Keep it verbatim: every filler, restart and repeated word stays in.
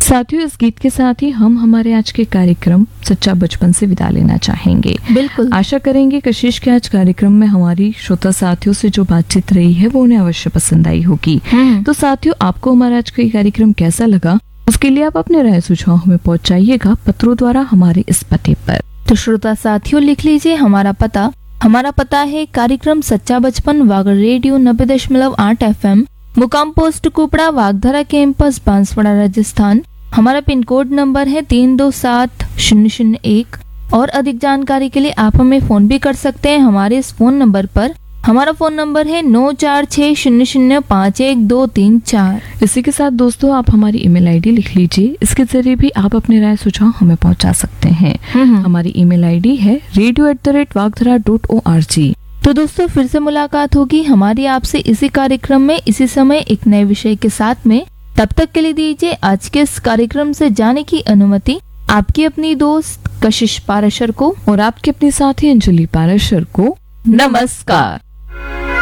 साथियों, इस गीत के साथ ही हम हमारे आज के कार्यक्रम सच्चा बचपन से विदा लेना चाहेंगे। बिल्कुल। आशा करेंगे कशिश के आज कार्यक्रम में हमारी श्रोता साथियों से जो बातचीत रही है वो उन्हें अवश्य पसंद आई होगी। तो साथियों, आपको हमारा आज का ये कार्यक्रम कैसा लगा, उसके लिए आप अपने राय सुझाव हमें पहुंचाइएगा पत्रों द्वारा हमारे इस पते पर। तो श्रोता साथियों, लिख लीजिए हमारा पता। हमारा पता है कार्यक्रम सच्चा बचपन वागड़ रेडियो नब्बे दशमलव आठ एफ एम, मुकाम पोस्ट कुपड़ा, वागधरा कैंपस, बांसवाड़ा, राजस्थान। हमारा पिन कोड नंबर है तीन दो सात शून्य शून्य एक। और अधिक जानकारी के लिए आप हमें फोन भी कर सकते हैं हमारे इस फोन नंबर पर। हमारा फोन नंबर है नौ चार छह शून्य शून्य पाँच एक दो तीन चार। इसी के साथ दोस्तों, आप हमारी ईमेल आईडी लिख लीजिए। इसके जरिए भी आप अपने राय सुझाव हमें पहुंचा सकते हैं। हमारी ईमेल आईडी है radio at the rate वागधरा dot O R G. तो दोस्तों, फिर से मुलाकात होगी हमारी आपसे इसी कार्यक्रम में, इसी समय एक नए विषय के साथ में। तब तक के लिए दीजिए आज के इस कार्यक्रम से जाने की अनुमति आपकी अपनी दोस्त कशिश पाराशर को और आपके अपने साथी अंजलि पाराशर को। नमस्कार।